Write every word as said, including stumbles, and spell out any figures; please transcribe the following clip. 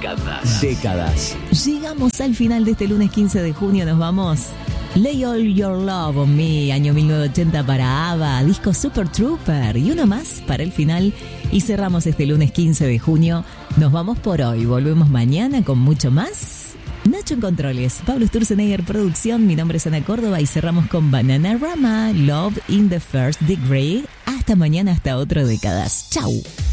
Décadas. Décadas. Llegamos al final de este lunes quince de junio, nos vamos. Lay All Your Love on Me, año mil novecientos ochenta para ABBA, disco Super Trooper y uno más para el final. Y cerramos este lunes quince de junio. Nos vamos por hoy, volvemos mañana con mucho más. Nacho en Controles, Pablo Sturzenegger Producción, mi nombre es Ana Córdoba y cerramos con Bananarama, Love in the First Degree. Hasta mañana, hasta otro Décadas. Chau.